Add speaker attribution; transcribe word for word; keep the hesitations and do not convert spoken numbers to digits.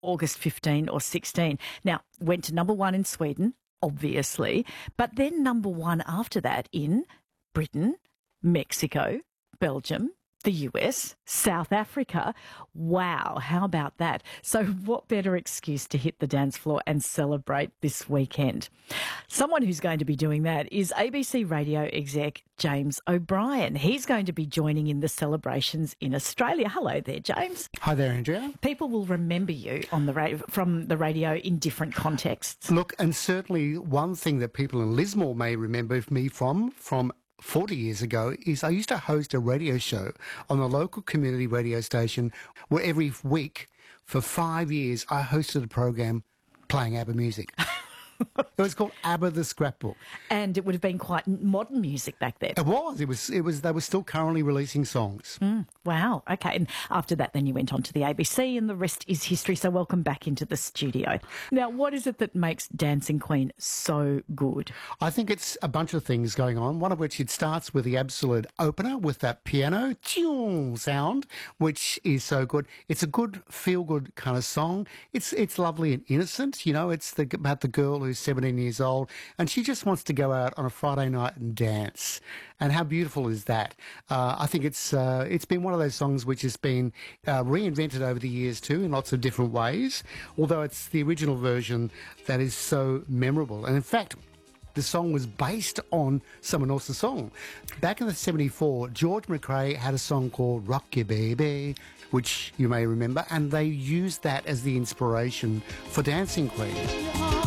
Speaker 1: August fifteen or sixteen. Now, went to number one in Sweden, obviously, but then number one after that in Britain, Mexico, Belgium, the U S, South Africa. Wow, how about that? So what better excuse to hit the dance floor and celebrate this weekend? Someone who's going to be doing that is A B C radio exec James O'Brien. He's going to be joining in the celebrations in Australia. Hello there, James.
Speaker 2: Hi there, Andrea.
Speaker 1: People will remember you on the ra- from the radio in different contexts.
Speaker 2: Look, and certainly one thing that people in Lismore may remember me from, from forty years ago, is I used to host a radio show on the local community radio station where every week for five years I hosted a program playing ABBA music. It was called ABBA the Scrapbook.
Speaker 1: And it would have been quite modern music back then.
Speaker 2: It was. It was. It was. They were still currently releasing songs.
Speaker 1: Mm, wow. Okay. And after that, then you went on to the A B C and the rest is history. So welcome back into the studio. Now, what is it that makes Dancing Queen so good?
Speaker 2: I think it's a bunch of things going on, one of which it starts with the absolute opener with that piano sound, which is so good. It's a good, feel-good kind of song. It's it's lovely and innocent. You know, it's the, about the girl who's seventeen years old and she just wants to go out on a Friday night and dance. And how beautiful is that? Uh, I think it's uh, it's been one of those songs which has been uh, reinvented over the years too in lots of different ways, although it's the original version that is so memorable. And in fact, the song was based on someone else's song. Back in the seventy-four, George McRae had a song called Rock Ya Baby, which you may remember, and they used that as the inspiration for Dancing Queen.